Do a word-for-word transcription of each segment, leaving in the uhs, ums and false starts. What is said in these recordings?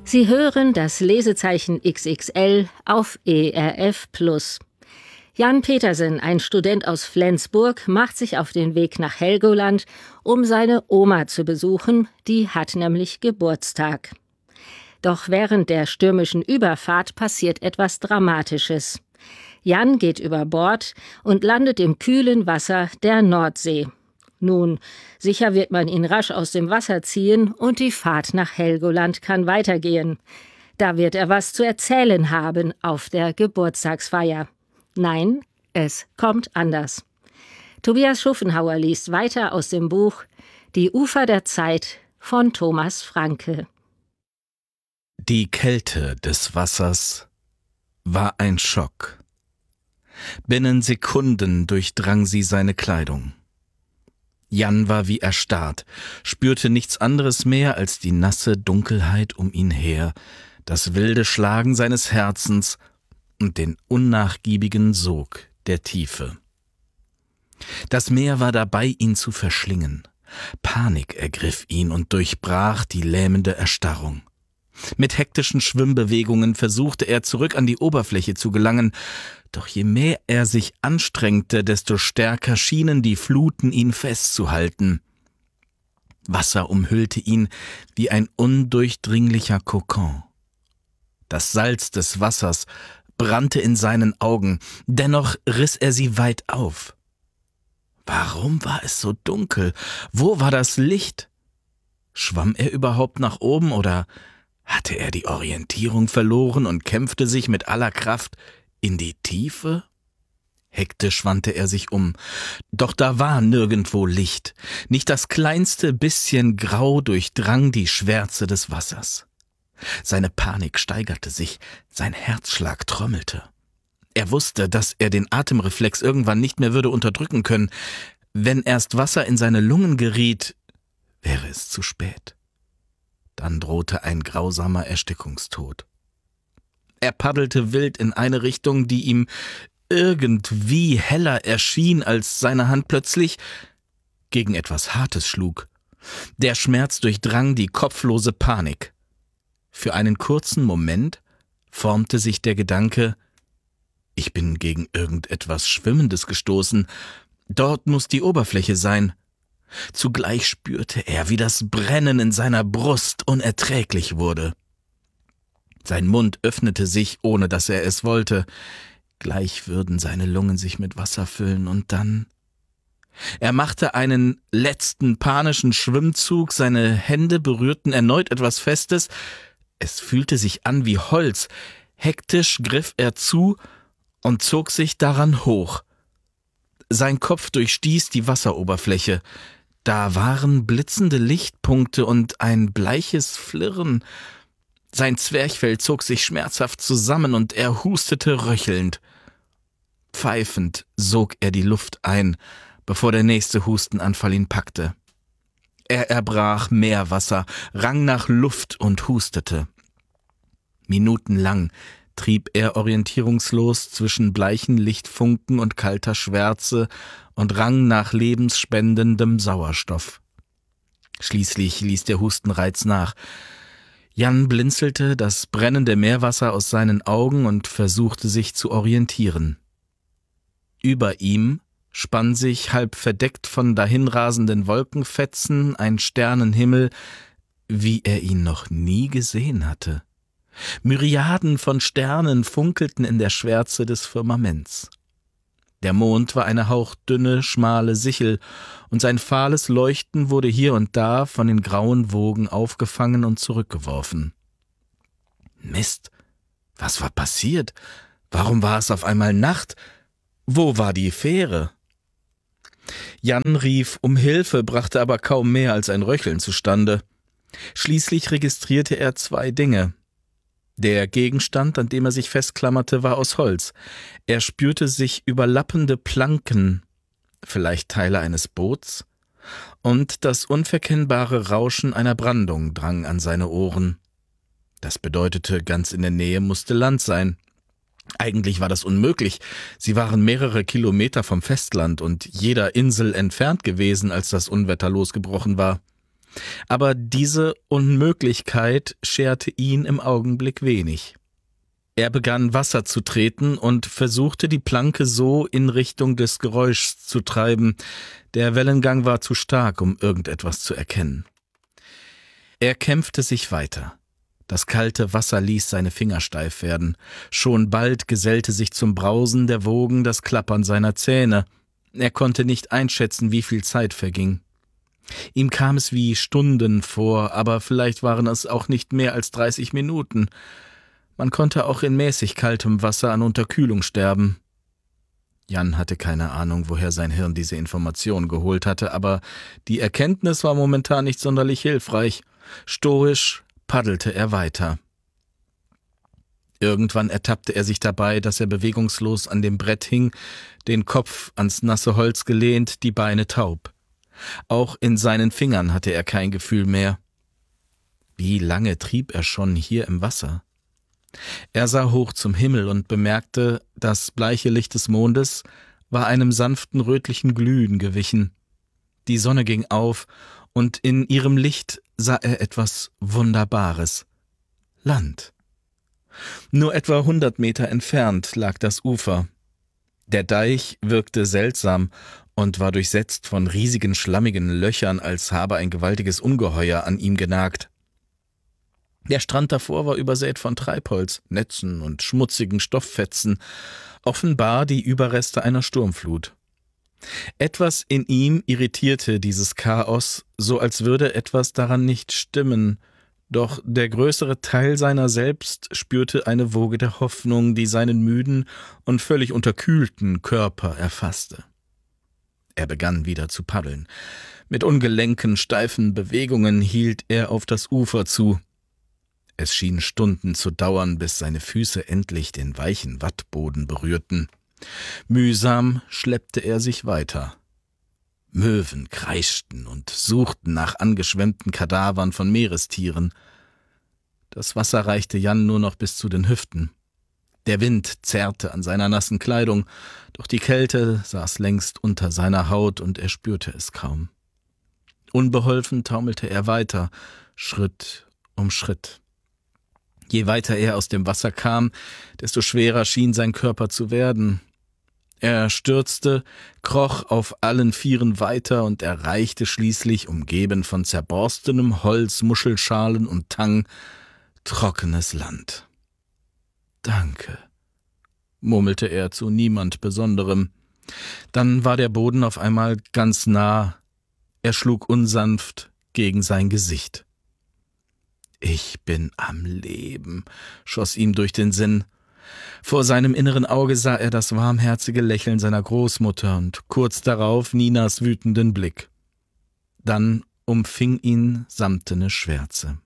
Sie hören das Lesezeichen X X L auf E R F Plus. Jan Petersen, ein Student aus Flensburg, macht sich auf den Weg nach Helgoland, um seine Oma zu besuchen, die hat nämlich Geburtstag. Doch während der stürmischen Überfahrt passiert etwas Dramatisches. Jan geht über Bord und landet im kühlen Wasser der Nordsee. Nun, sicher wird man ihn rasch aus dem Wasser ziehen und die Fahrt nach Helgoland kann weitergehen. Da wird er was zu erzählen haben auf der Geburtstagsfeier. Nein, es kommt anders. Tobias Schuffenhauer liest weiter aus dem Buch Die Ufer der Zeit von Thomas Frankl. Die Kälte des Wassers war ein Schock. Binnen Sekunden durchdrang sie seine Kleidung. Jan war wie erstarrt, spürte nichts anderes mehr als die nasse Dunkelheit um ihn her, das wilde Schlagen seines Herzens und den unnachgiebigen Sog der Tiefe. Das Meer war dabei, ihn zu verschlingen. Panik ergriff ihn und durchbrach die lähmende Erstarrung. Mit hektischen Schwimmbewegungen versuchte er zurück an die Oberfläche zu gelangen, doch je mehr er sich anstrengte, desto stärker schienen die Fluten ihn festzuhalten. Wasser umhüllte ihn wie ein undurchdringlicher Kokon. Das Salz des Wassers brannte in seinen Augen, dennoch riss er sie weit auf. Warum war es so dunkel? Wo war das Licht? Schwamm er überhaupt nach oben oder hatte er die Orientierung verloren und kämpfte sich mit aller Kraft in die Tiefe? Hektisch wandte er sich um, doch da war nirgendwo Licht, nicht das kleinste bisschen Grau durchdrang die Schwärze des Wassers. Seine Panik steigerte sich, sein Herzschlag trommelte. Er wusste, dass er den Atemreflex irgendwann nicht mehr würde unterdrücken können. Wenn erst Wasser in seine Lungen geriet, wäre es zu spät. Dann drohte ein grausamer Erstickungstod. Er paddelte wild in eine Richtung, die ihm irgendwie heller erschien, als seine Hand plötzlich gegen etwas Hartes schlug. Der Schmerz durchdrang die kopflose Panik. Für einen kurzen Moment formte sich der Gedanke, ich bin gegen irgendetwas Schwimmendes gestoßen, dort muss die Oberfläche sein. Zugleich spürte er, wie das Brennen in seiner Brust unerträglich wurde. Sein Mund öffnete sich, ohne dass er es wollte. Gleich würden seine Lungen sich mit Wasser füllen und dann... Er machte einen letzten panischen Schwimmzug, seine Hände berührten erneut etwas Festes. Es fühlte sich an wie Holz. Hektisch griff er zu und zog sich daran hoch. Sein Kopf durchstieß die Wasseroberfläche. Da waren blitzende Lichtpunkte und ein bleiches Flirren. Sein Zwerchfell zog sich schmerzhaft zusammen und er hustete röchelnd. Pfeifend sog er die Luft ein, bevor der nächste Hustenanfall ihn packte. Er erbrach Meerwasser, rang nach Luft und hustete. Minutenlang trieb er orientierungslos zwischen bleichen Lichtfunken und kalter Schwärze und rang nach lebensspendendem Sauerstoff. Schließlich ließ der Hustenreiz nach. Jan blinzelte das brennende Meerwasser aus seinen Augen und versuchte sich zu orientieren. Über ihm spann sich, halb verdeckt von dahinrasenden Wolkenfetzen, ein Sternenhimmel, wie er ihn noch nie gesehen hatte. Myriaden von Sternen funkelten in der Schwärze des Firmaments. Der Mond war eine hauchdünne, schmale Sichel, und sein fahles Leuchten wurde hier und da von den grauen Wogen aufgefangen und zurückgeworfen. Mist, was war passiert? Warum war es auf einmal Nacht? Wo war die Fähre? Jan rief um Hilfe, brachte aber kaum mehr als ein Röcheln zustande. Schließlich registrierte er zwei Dinge. Der Gegenstand, an dem er sich festklammerte, war aus Holz. Er spürte sich überlappende Planken, vielleicht Teile eines Boots, und das unverkennbare Rauschen einer Brandung drang an seine Ohren. Das bedeutete, ganz in der Nähe musste Land sein. Eigentlich war das unmöglich. Sie waren mehrere Kilometer vom Festland und jeder Insel entfernt gewesen, als das Unwetter losgebrochen war. Aber diese Unmöglichkeit scherte ihn im Augenblick wenig. Er begann Wasser zu treten und versuchte, die Planke so in Richtung des Geräuschs zu treiben. Der Wellengang war zu stark, um irgendetwas zu erkennen. Er kämpfte sich weiter. Das kalte Wasser ließ seine Finger steif werden. Schon bald gesellte sich zum Brausen der Wogen das Klappern seiner Zähne. Er konnte nicht einschätzen, wie viel Zeit verging. Ihm kam es wie Stunden vor, aber vielleicht waren es auch nicht mehr als dreißig Minuten. Man konnte auch in mäßig kaltem Wasser an Unterkühlung sterben. Jan hatte keine Ahnung, woher sein Hirn diese Information geholt hatte, aber die Erkenntnis war momentan nicht sonderlich hilfreich. Stoisch paddelte er weiter. Irgendwann ertappte er sich dabei, dass er bewegungslos an dem Brett hing, den Kopf ans nasse Holz gelehnt, die Beine taub. Auch in seinen Fingern hatte er kein Gefühl mehr. Wie lange trieb er schon hier im Wasser? Er sah hoch zum Himmel und bemerkte, das bleiche Licht des Mondes war einem sanften rötlichen Glühen gewichen. Die Sonne ging auf, und in ihrem Licht sah er etwas Wunderbares. Land. Nur etwa hundert Meter entfernt lag das Ufer. Der Deich wirkte seltsam und war durchsetzt von riesigen schlammigen Löchern, als habe ein gewaltiges Ungeheuer an ihm genagt. Der Strand davor war übersät von Treibholz, Netzen und schmutzigen Stofffetzen, offenbar die Überreste einer Sturmflut. Etwas in ihm irritierte dieses Chaos, so als würde etwas daran nicht stimmen, doch der größere Teil seiner selbst spürte eine Woge der Hoffnung, die seinen müden und völlig unterkühlten Körper erfasste. Er begann wieder zu paddeln. Mit ungelenken, steifen Bewegungen hielt er auf das Ufer zu. Es schien Stunden zu dauern, bis seine Füße endlich den weichen Wattboden berührten. Mühsam schleppte er sich weiter. Möwen kreischten und suchten nach angeschwemmten Kadavern von Meerestieren. Das Wasser reichte Jan nur noch bis zu den Hüften. Der Wind zerrte an seiner nassen Kleidung, doch die Kälte saß längst unter seiner Haut und er spürte es kaum. Unbeholfen taumelte er weiter, Schritt um Schritt. Je weiter er aus dem Wasser kam, desto schwerer schien sein Körper zu werden. Er stürzte, kroch auf allen Vieren weiter und erreichte schließlich, umgeben von zerborstenem Holz, Muschelschalen und Tang, trockenes Land. »Danke«, murmelte er zu niemand Besonderem. Dann war der Boden auf einmal ganz nah. Er schlug unsanft gegen sein Gesicht. »Ich bin am Leben«, schoss ihm durch den Sinn. Vor seinem inneren Auge sah er das warmherzige Lächeln seiner Großmutter und kurz darauf Ninas wütenden Blick. Dann umfing ihn samtene Schwärze.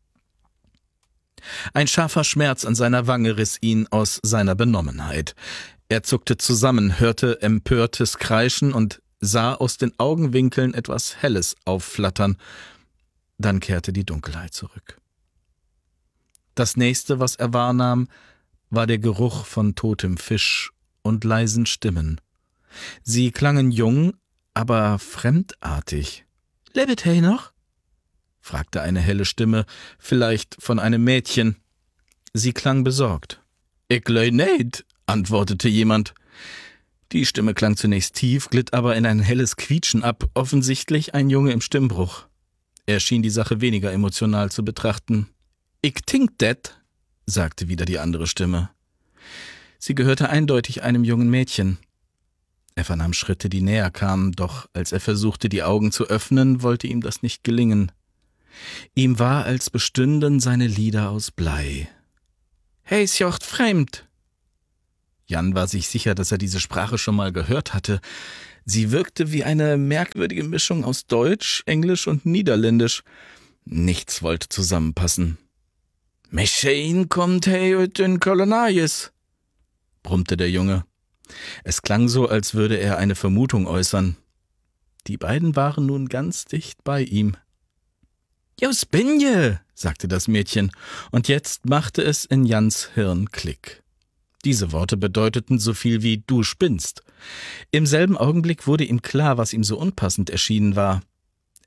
Ein scharfer Schmerz an seiner Wange riss ihn aus seiner Benommenheit. Er zuckte zusammen, hörte empörtes Kreischen und sah aus den Augenwinkeln etwas Helles aufflattern. Dann kehrte die Dunkelheit zurück. Das nächste, was er wahrnahm, war der Geruch von totem Fisch und leisen Stimmen. Sie klangen jung, aber fremdartig. »Lebt he noch?« fragte eine helle Stimme, vielleicht von einem Mädchen. Sie klang besorgt. »Ich leu neit«, antwortete jemand. Die Stimme klang zunächst tief, glitt aber in ein helles Quietschen ab, offensichtlich ein Junge im Stimmbruch. Er schien die Sache weniger emotional zu betrachten. »Ich tink det«, sagte wieder die andere Stimme. Sie gehörte eindeutig einem jungen Mädchen. Er vernahm Schritte, die näher kamen, doch als er versuchte, die Augen zu öffnen, wollte ihm das nicht gelingen. Ihm war, als bestünden seine Lider aus Blei. »Hey, is jocht fremd!« Jan war sich sicher, dass er diese Sprache schon mal gehört hatte. Sie wirkte wie eine merkwürdige Mischung aus Deutsch, Englisch und Niederländisch. Nichts wollte zusammenpassen. »Misschien kommt he uit den Kolonies«, brummte der Junge. Es klang so, als würde er eine Vermutung äußern. Die beiden waren nun ganz dicht bei ihm. »Jos bin je«, sagte das Mädchen, und jetzt machte es in Jans Hirn Klick. Diese Worte bedeuteten so viel wie »du spinnst«. Im selben Augenblick wurde ihm klar, was ihm so unpassend erschienen war.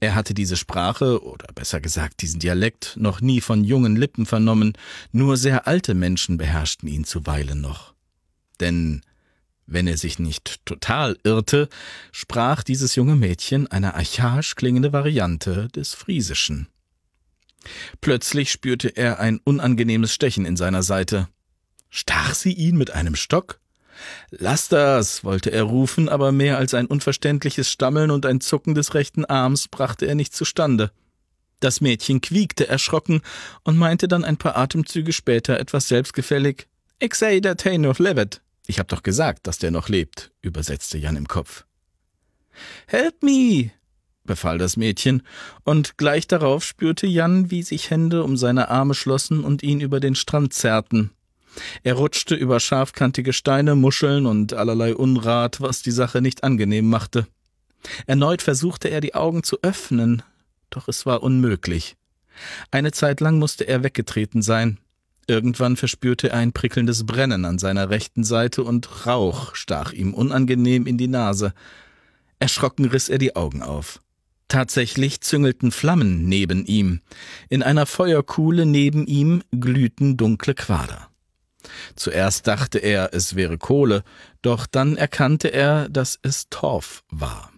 Er hatte diese Sprache, oder besser gesagt diesen Dialekt, noch nie von jungen Lippen vernommen, nur sehr alte Menschen beherrschten ihn zuweilen noch. Denn, wenn er sich nicht total irrte, sprach dieses junge Mädchen eine archaisch klingende Variante des Friesischen. Plötzlich spürte er ein unangenehmes Stechen in seiner Seite. Stach sie ihn mit einem Stock? »Lass das«, wollte er rufen, aber mehr als ein unverständliches Stammeln und ein Zucken des rechten Arms brachte er nicht zustande. Das Mädchen quiekte erschrocken und meinte dann ein paar Atemzüge später etwas selbstgefällig, »Ich sei, dat hei noch lebt.« »Ich hab doch gesagt, dass der noch lebt«, übersetzte Jan im Kopf. »Help me«, befahl das Mädchen, und gleich darauf spürte Jan, wie sich Hände um seine Arme schlossen und ihn über den Strand zerrten. Er rutschte über scharfkantige Steine, Muscheln und allerlei Unrat, was die Sache nicht angenehm machte. Erneut versuchte er, die Augen zu öffnen, doch es war unmöglich. Eine Zeit lang musste er weggetreten sein. Irgendwann verspürte er ein prickelndes Brennen an seiner rechten Seite und Rauch stach ihm unangenehm in die Nase. Erschrocken riss er die Augen auf. Tatsächlich züngelten Flammen neben ihm. In einer Feuerkuhle neben ihm glühten dunkle Quader. Zuerst dachte er, es wäre Kohle, doch dann erkannte er, dass es Torf war.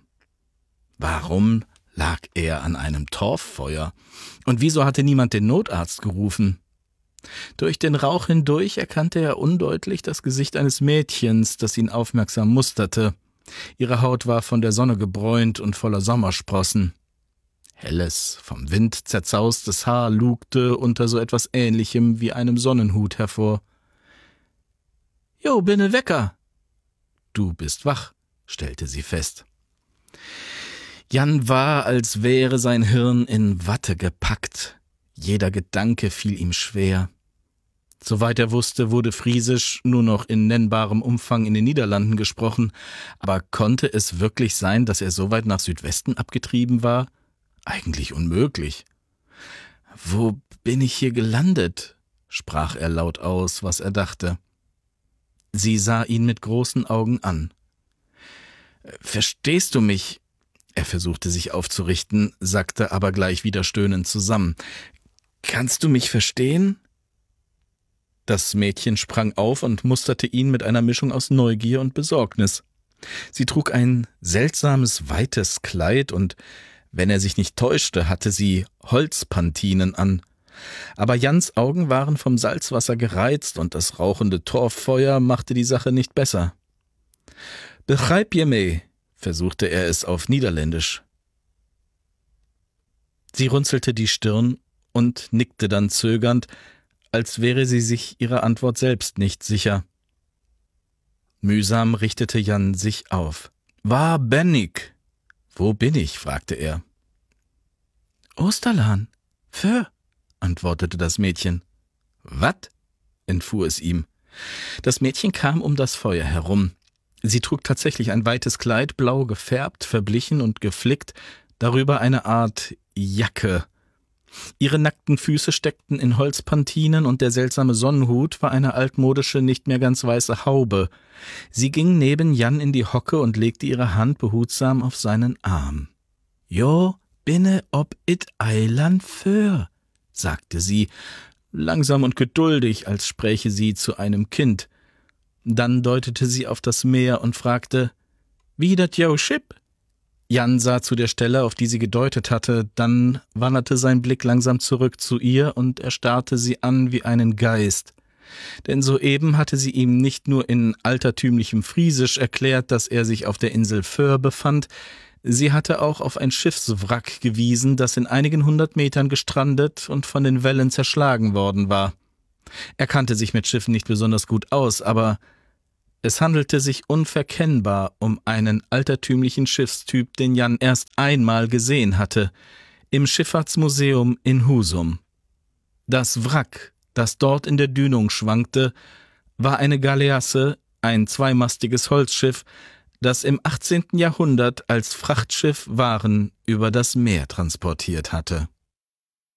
Warum lag er an einem Torffeuer? Und wieso hatte niemand den Notarzt gerufen? Durch den Rauch hindurch erkannte er undeutlich das Gesicht eines Mädchens, das ihn aufmerksam musterte. Ihre Haut war von der Sonne gebräunt und voller Sommersprossen. Helles, vom Wind zerzaustes Haar lugte unter so etwas Ähnlichem wie einem Sonnenhut hervor. »Jo, binne Wecker!« »Du bist wach«, stellte sie fest. Jan war, als wäre sein Hirn in Watte gepackt. Jeder Gedanke fiel ihm schwer. Soweit er wusste, wurde Friesisch nur noch in nennbarem Umfang in den Niederlanden gesprochen, aber konnte es wirklich sein, dass er so weit nach Südwesten abgetrieben war? Eigentlich unmöglich. »Wo bin ich hier gelandet?«, sprach er laut aus, was er dachte. Sie sah ihn mit großen Augen an. »Verstehst du mich?« Er versuchte sich aufzurichten, sackte aber gleich wieder stöhnend zusammen. »Kannst du mich verstehen?« Das Mädchen sprang auf und musterte ihn mit einer Mischung aus Neugier und Besorgnis. Sie trug ein seltsames, weites Kleid und, wenn er sich nicht täuschte, hatte sie Holzpantinen an. Aber Jans Augen waren vom Salzwasser gereizt und das rauchende Torffeuer machte die Sache nicht besser. »Begreip je me«, versuchte er es auf Niederländisch. Sie runzelte die Stirn und nickte dann zögernd, als wäre sie sich ihrer Antwort selbst nicht sicher. Mühsam richtete Jan sich auf. »Waar ben ik?« »Wo bin ich?« fragte er. »Osterlaan. Für«, antwortete das Mädchen. »Wat?« entfuhr es ihm. Das Mädchen kam um das Feuer herum. Sie trug tatsächlich ein weites Kleid, blau gefärbt, verblichen und geflickt, darüber eine Art Jacke. Ihre nackten Füße steckten in Holzpantinen und der seltsame Sonnenhut war eine altmodische, nicht mehr ganz weiße Haube. Sie ging neben Jan in die Hocke und legte ihre Hand behutsam auf seinen Arm. »Jo, binne ob it Eiland für«, sagte sie, langsam und geduldig, als spräche sie zu einem Kind. Dann deutete sie auf das Meer und fragte, »Wie dat jo Schipp?« Jan sah zu der Stelle, auf die sie gedeutet hatte, dann wanderte sein Blick langsam zurück zu ihr und er starrte sie an wie einen Geist. Denn soeben hatte sie ihm nicht nur in altertümlichem Friesisch erklärt, dass er sich auf der Insel Föhr befand, sie hatte auch auf ein Schiffswrack gewiesen, das in einigen hundert Metern gestrandet und von den Wellen zerschlagen worden war. Er kannte sich mit Schiffen nicht besonders gut aus, aber es handelte sich unverkennbar um einen altertümlichen Schiffstyp, den Jan erst einmal gesehen hatte, im Schifffahrtsmuseum in Husum. Das Wrack, das dort in der Dünung schwankte, war eine Galeasse, ein zweimastiges Holzschiff, das im achtzehnten Jahrhundert als Frachtschiff Waren über das Meer transportiert hatte.